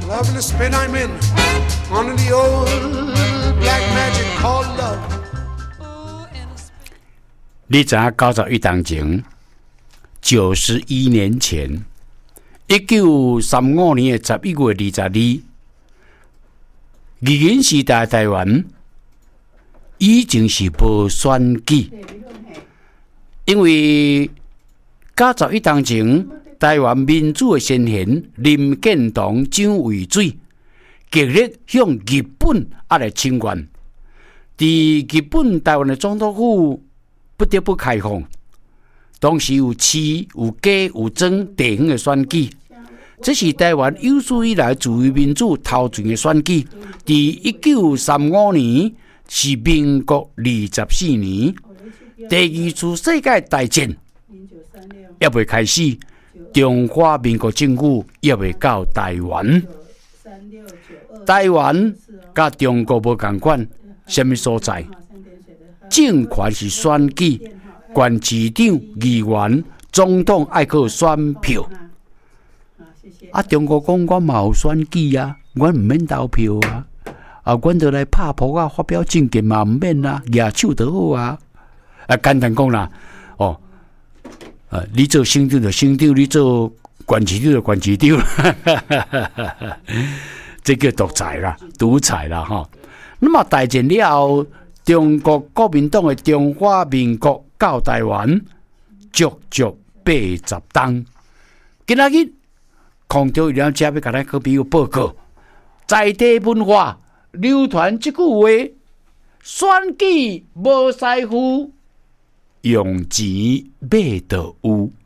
Lovely spin I'm in on the old black magic called love。 你知影91当前91年前1935年11月22日，二人时代台湾已经是无选举，因为91当前台湾民主的先贤林建堂、蒋渭水极力向日本来请愿，伫日本台湾的总督府不得不开放。当时有市、有街、有庄地方的选举，这是台湾有史以来自由民主头前的选举。伫1935年是民国24年，第二次世界大战也未开始，中华民国政府也未到台湾。台湾甲中国无同款，什么所在？政权是选举，县市长、议员、总统爱靠选票。中国讲我嘛有选举啊，我唔免投票啊，阮就来拍扑啊，发表政见嘛唔免啊，举手就好啊。简单讲啦，你做省长就省长，你做县市长就县市长，这叫独裁啦哈。那么大战了后，中国国民党的中华民国到台湾足足80天。今仔日空中有了这要甲咱各朋友报告，在地文化流传这句话：选举无师傅，用钱买就有。